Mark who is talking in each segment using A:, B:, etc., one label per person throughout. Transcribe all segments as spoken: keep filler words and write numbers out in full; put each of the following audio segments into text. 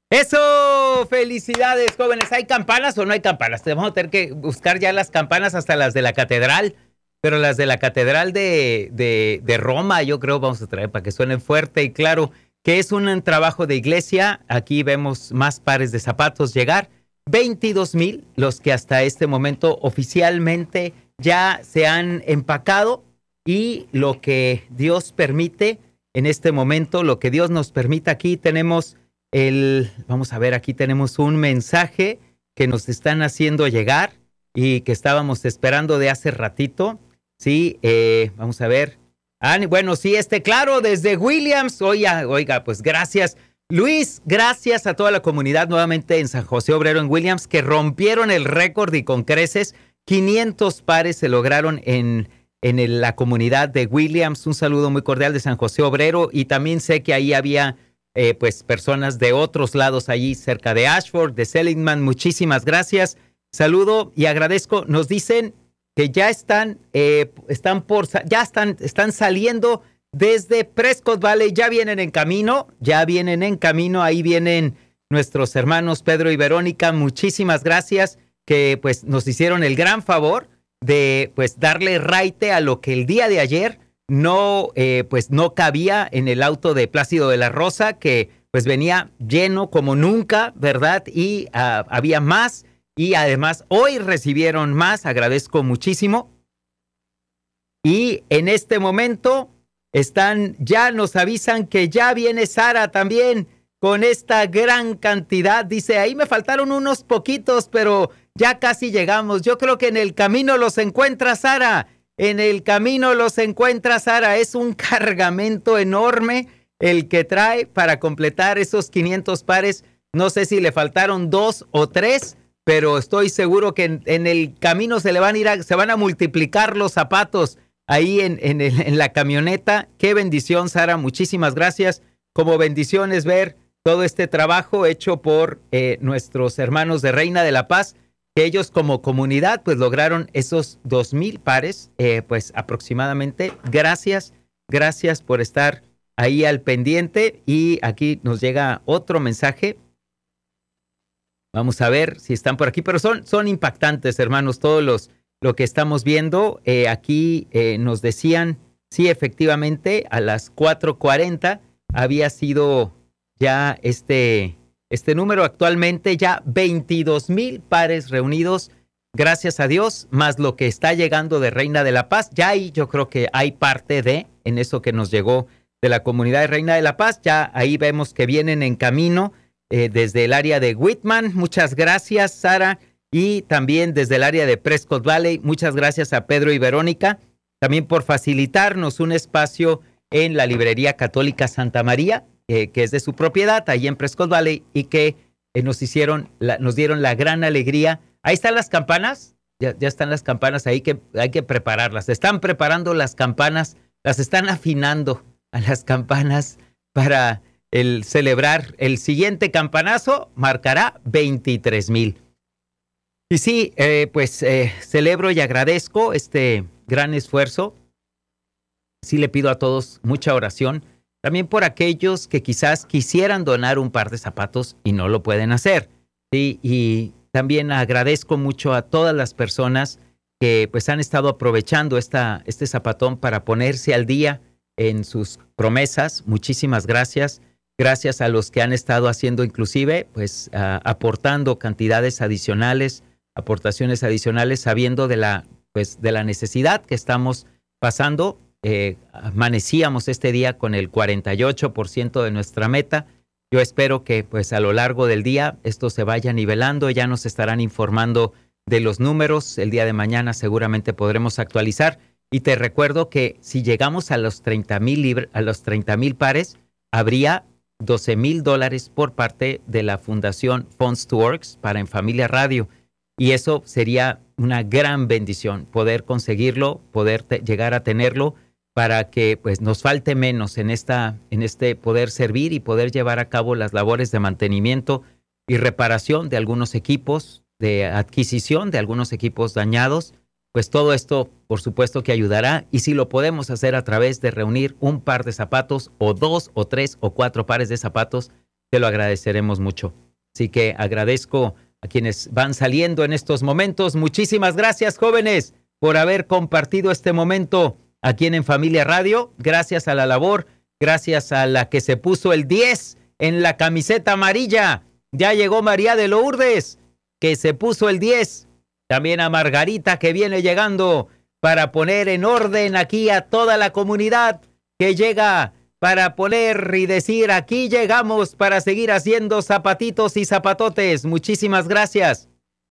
A: Eso, felicidades, jóvenes. ¿Hay campanas o no hay campanas? Te vamos a tener que buscar ya las campanas hasta las de la catedral, pero las de la catedral de, de, de Roma, yo creo vamos a traer para que suenen fuerte y claro, que es un trabajo de iglesia. Aquí vemos más pares de zapatos llegar. veintidós mil los que hasta este momento oficialmente ya se han empacado y lo que Dios permite en este momento, lo que Dios nos permite aquí, tenemos el, vamos a ver, aquí tenemos un mensaje que nos están haciendo llegar y que estábamos esperando de hace ratito. Sí, eh, vamos a ver. Ah, bueno, sí, este, claro, desde Williams. Oiga, oiga, pues gracias. Luis, gracias a toda la comunidad nuevamente en San José Obrero en Williams que rompieron el récord y con creces. quinientos pares se lograron en, en el, la comunidad de Williams. Un saludo muy cordial de San José Obrero y también sé que ahí había eh, pues personas de otros lados allí cerca de Ashford, de Seligman. Muchísimas gracias. Saludo y agradezco. Nos dicen que ya están, eh, están por, ya están, están saliendo desde Prescott Valley, ya vienen en camino, ya vienen en camino, ahí vienen nuestros hermanos Pedro y Verónica, muchísimas gracias, que pues nos hicieron el gran favor de pues darle raite a lo que el día de ayer no, eh, pues no cabía en el auto de Plácido de la Rosa, que pues venía lleno como nunca, ¿verdad? Y uh, había más, y además hoy recibieron más, agradezco muchísimo, y en este momento están, ya nos avisan que ya viene Sara también con esta gran cantidad. Dice, ahí me faltaron unos poquitos, pero ya casi llegamos. Yo creo que en el camino los encuentra Sara. En el camino los encuentra Sara. Es un cargamento enorme el que trae para completar esos quinientos pares. No sé si le faltaron dos o tres, pero estoy seguro que en, en el camino se le van a ir a, se van a multiplicar los zapatos. Ahí en, en, el, en la camioneta. Qué bendición, Sara. Muchísimas gracias. Como bendición es ver todo este trabajo hecho por eh, nuestros hermanos de Reina de la Paz, que ellos como comunidad pues lograron esos dos mil pares, eh, pues aproximadamente. Gracias, gracias por estar ahí al pendiente. Y aquí nos llega otro mensaje. Vamos a ver si están por aquí, pero son, son impactantes, hermanos, todos los lo que estamos viendo. Eh, aquí eh, nos decían, sí, efectivamente, a las cuatro cuarenta había sido ya este, este número. Actualmente ya veintidós mil pares reunidos, gracias a Dios, más lo que está llegando de Reina de la Paz. Ya ahí yo creo que hay parte de, en eso que nos llegó de la comunidad de Reina de la Paz. Ya ahí vemos que vienen en camino eh, desde el área de Whitman. Muchas gracias, Sara. Y también desde el área de Prescott Valley, muchas gracias a Pedro y Verónica, también por facilitarnos un espacio en la Librería Católica Santa María, eh, que es de su propiedad, ahí en Prescott Valley, y que eh, nos hicieron, la, nos dieron la gran alegría. Ahí están las campanas, ya, ya están las campanas ahí, que hay que prepararlas. Están preparando las campanas, las están afinando a las campanas para el celebrar. El siguiente campanazo marcará veintitrés mil. Y sí, eh, pues eh, celebro y agradezco este gran esfuerzo. Sí le pido a todos mucha oración, también por aquellos que quizás quisieran donar un par de zapatos y no lo pueden hacer. Sí, y también agradezco mucho a todas las personas que pues han estado aprovechando esta, este zapatón para ponerse al día en sus promesas. Muchísimas gracias. Gracias a los que han estado haciendo inclusive, pues uh, aportando cantidades adicionales, aportaciones adicionales, sabiendo de la, pues, de la necesidad que estamos pasando. Eh, amanecíamos este día con el cuarenta y ocho por ciento de nuestra meta. Yo espero que pues, a lo largo del día esto se vaya nivelando. Ya nos estarán informando de los números. El día de mañana seguramente podremos actualizar. Y te recuerdo que si llegamos a los treinta mil a los treinta mil pares, habría doce mil dólares por parte de la Fundación Funds to Works para En Familia Radio. Y eso sería una gran bendición, poder conseguirlo, poder te, llegar a tenerlo para que pues, nos falte menos en, esta, en este poder servir y poder llevar a cabo las labores de mantenimiento y reparación de algunos equipos, de adquisición de algunos equipos dañados. Pues todo esto, por supuesto que ayudará. Y si lo podemos hacer a través de reunir un par de zapatos o dos o tres o cuatro pares de zapatos, te lo agradeceremos mucho. Así que agradezco a quienes van saliendo en estos momentos. Muchísimas gracias, jóvenes, por haber compartido este momento aquí en En Familia Radio. Gracias a la labor, gracias a la que se puso el diez en la camiseta amarilla. Ya llegó María de Lourdes, que se puso el diez. También a Margarita, que viene llegando para poner en orden aquí a toda la comunidad que llega para poner y decir, aquí llegamos para seguir haciendo zapatitos y zapatotes. Muchísimas gracias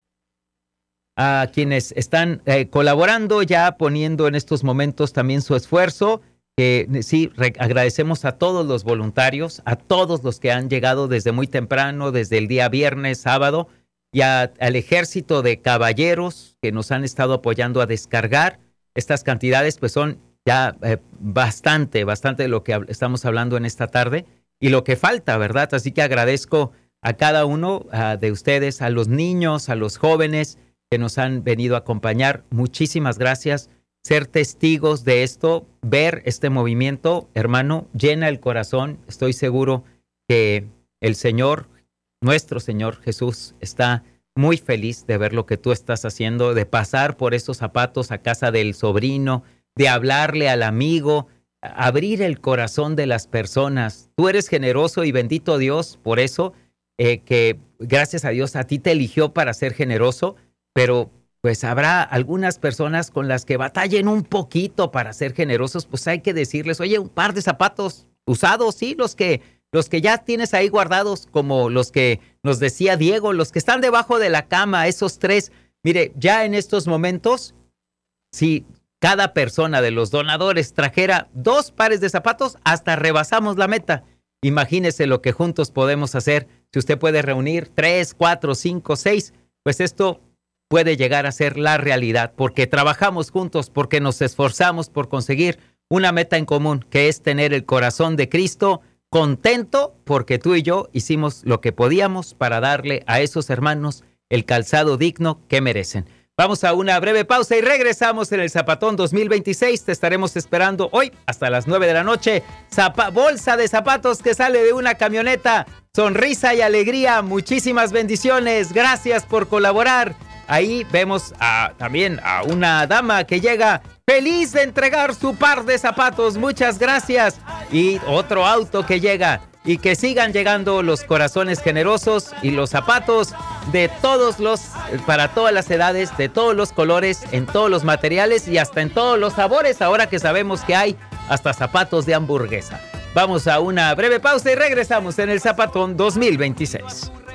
A: a quienes están eh, colaborando, ya poniendo en estos momentos también su esfuerzo. Que sí, re- agradecemos a todos los voluntarios, a todos los que han llegado desde muy temprano, desde el día viernes, sábado, y a, al ejército de caballeros que nos han estado apoyando a descargar. Estas cantidades pues son ya eh, bastante, bastante de lo que hab- estamos hablando en esta tarde y lo que falta, ¿verdad? Así que agradezco a cada uno uh, de ustedes, a los niños, a los jóvenes que nos han venido a acompañar. Muchísimas gracias. Ser testigos de esto, ver este movimiento, hermano, llena el corazón. Estoy seguro que el Señor, nuestro Señor Jesús, está muy feliz de ver lo que tú estás haciendo, de pasar por esos zapatos a casa del sobrino, de hablarle al amigo, abrir el corazón de las personas. Tú eres generoso y bendito Dios por eso, eh, que gracias a Dios a ti te eligió para ser generoso, pero pues habrá algunas personas con las que batallen un poquito para ser generosos. Pues hay que decirles, oye, un par de zapatos usados, sí, los que, los que ya tienes ahí guardados, como los que nos decía Diego, los que están debajo de la cama, esos tres. Mire, ya en estos momentos, si cada persona de los donadores trajera dos pares de zapatos, hasta rebasamos la meta. Imagínese lo que juntos podemos hacer. Si usted puede reunir tres, cuatro, cinco, seis, pues esto puede llegar a ser la realidad, porque trabajamos juntos, porque nos esforzamos por conseguir una meta en común, que es tener el corazón de Cristo contento, porque tú y yo hicimos lo que podíamos para darle a esos hermanos el calzado digno que merecen. Vamos a una breve pausa y regresamos en el Zapatón dos mil veintiséis. Te estaremos esperando hoy hasta las nueve de la noche. Zapa- bolsa de zapatos que sale de una camioneta. Sonrisa y alegría. Muchísimas bendiciones. Gracias por colaborar. Ahí vemos a, también a una dama que llega feliz de entregar su par de zapatos. Muchas gracias. Y otro auto que llega. Y que sigan llegando los corazones generosos y los zapatos de todos los, para todas las edades, de todos los colores, en todos los materiales y hasta en todos los sabores. Ahora que sabemos que hay hasta zapatos de hamburguesa. Vamos a una breve pausa y regresamos en el Zapatón dos mil veintiséis.